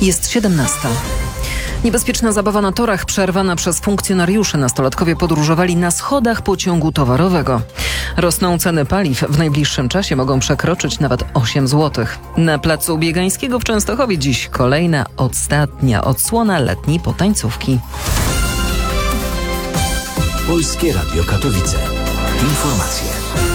Jest 17. Niebezpieczna zabawa na torach przerwana przez funkcjonariuszy. Nastolatkowie podróżowali na schodach pociągu towarowego. Rosną ceny paliw. W najbliższym czasie mogą przekroczyć nawet 8 zł. Na placu Biegańskiego w Częstochowie dziś kolejna, ostatnia odsłona letniej potańcówki. Polskie Radio Katowice. Informacje.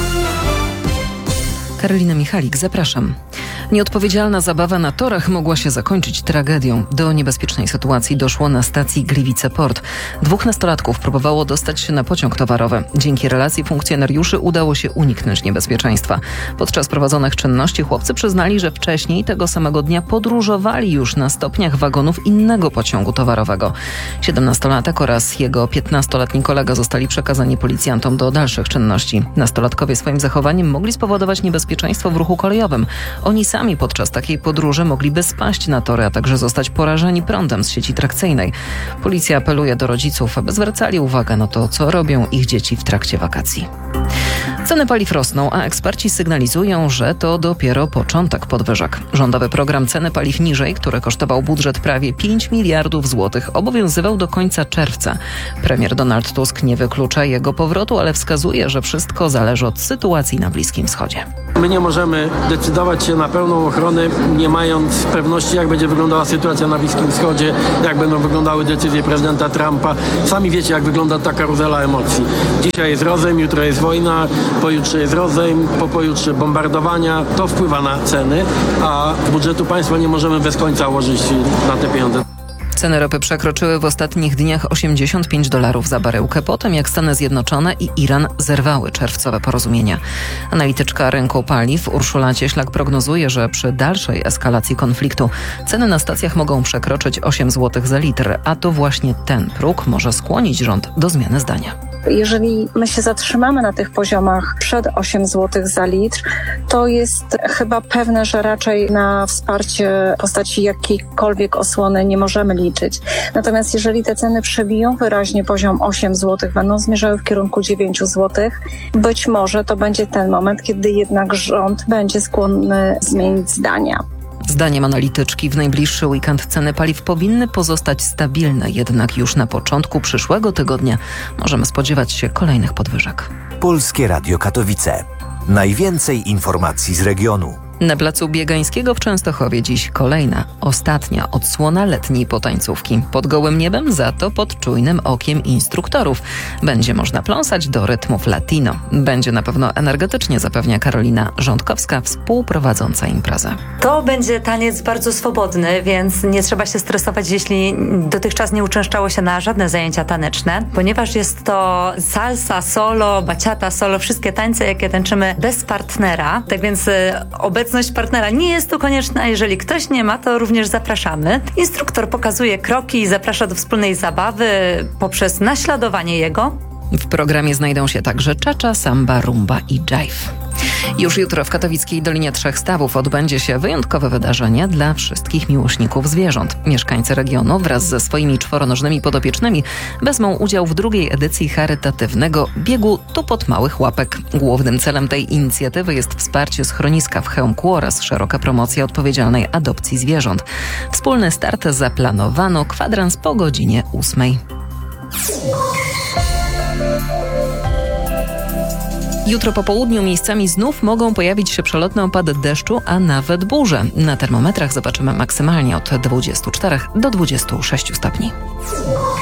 Karolina Michalik, zapraszam. Nieodpowiedzialna zabawa na torach mogła się zakończyć tragedią. Do niebezpiecznej sytuacji doszło na stacji Gliwice Port. 2 nastolatków próbowało dostać się na pociąg towarowy. Dzięki relacji funkcjonariuszy udało się uniknąć niebezpieczeństwa. Podczas prowadzonych czynności chłopcy przyznali, że wcześniej tego samego dnia podróżowali już na stopniach wagonów innego pociągu towarowego. 17-latek oraz jego 15-letni kolega zostali przekazani policjantom do dalszych czynności. Nastolatkowie swoim zachowaniem mogli spowodować niebezpieczeństwo w ruchu kolejowym. Oni sami podczas takiej podróży mogliby spaść na tory, a także zostać porażeni prądem z sieci trakcyjnej. Policja apeluje do rodziców, aby zwracali uwagę na to, co robią ich dzieci w trakcie wakacji. Ceny paliw rosną, a eksperci sygnalizują, że to dopiero początek podwyżek. Rządowy program Ceny paliw niżej, który kosztował budżet prawie 5 miliardów złotych, obowiązywał do końca czerwca. Premier Donald Tusk nie wyklucza jego powrotu, ale wskazuje, że wszystko zależy od sytuacji na Bliskim Wschodzie. My nie możemy decydować się na pełną ochronę, nie mając pewności, jak będzie wyglądała sytuacja na Bliskim Wschodzie, jak będą wyglądały decyzje prezydenta Trumpa. Sami wiecie, jak wygląda ta karuzela emocji. Dzisiaj jest rozejm, jutro jest wojna, pojutrze jest rozejm, po pojutrze bombardowania. To wpływa na ceny, a z budżetu państwa nie możemy bez końca łożyć na te pieniądze. Ceny ropy przekroczyły w ostatnich dniach $85 za baryłkę, po tym jak Stany Zjednoczone i Iran zerwały czerwcowe porozumienia. Analityczka rynku paliw Urszula Cieślak prognozuje, że przy dalszej eskalacji konfliktu ceny na stacjach mogą przekroczyć 8 zł za litr, a to właśnie ten próg może skłonić rząd do zmiany zdania. Jeżeli my się zatrzymamy na tych poziomach przed 8 zł za litr, to jest chyba pewne, że raczej na wsparcie w postaci jakiejkolwiek osłony nie możemy liczyć. Natomiast jeżeli te ceny przebiją wyraźnie poziom 8 zł, będą zmierzały w kierunku 9 zł, być może to będzie ten moment, kiedy jednak rząd będzie skłonny zmienić zdania. Zdaniem analityczki w najbliższy weekend ceny paliw powinny pozostać stabilne, jednak już na początku przyszłego tygodnia możemy spodziewać się kolejnych podwyżek. Polskie Radio Katowice. Najwięcej informacji z regionu. Na placu Biegańskiego w Częstochowie dziś kolejna, ostatnia odsłona letniej potańcówki. Pod gołym niebem, za to pod czujnym okiem instruktorów. Będzie można pląsać do rytmów latino. Będzie na pewno energetycznie, zapewnia Karolina Rządkowska, współprowadząca imprezę. To będzie taniec bardzo swobodny, więc nie trzeba się stresować, jeśli dotychczas nie uczęszczało się na żadne zajęcia taneczne, ponieważ jest to salsa solo, bachata solo, wszystkie tańce, jakie tańczymy bez partnera. Tak więc obecność partnera nie jest tu konieczna. Jeżeli ktoś nie ma, to również zapraszamy. Instruktor pokazuje kroki i zaprasza do wspólnej zabawy poprzez naśladowanie jego. W programie znajdą się także czacza, samba, rumba i jive. Już jutro w katowickiej Dolinie Trzech Stawów odbędzie się wyjątkowe wydarzenie dla wszystkich miłośników zwierząt. Mieszkańcy regionu wraz ze swoimi czworonożnymi podopiecznymi wezmą udział w drugiej edycji charytatywnego biegu Tupot Małych Łapek. Głównym celem tej inicjatywy jest wsparcie schroniska w Chełmku oraz szeroka promocja odpowiedzialnej adopcji zwierząt. Wspólny start zaplanowano kwadrans po godzinie 8. Jutro po południu miejscami znów mogą pojawić się przelotne opady deszczu, a nawet burze. Na termometrach zobaczymy maksymalnie od 24 do 26 stopni.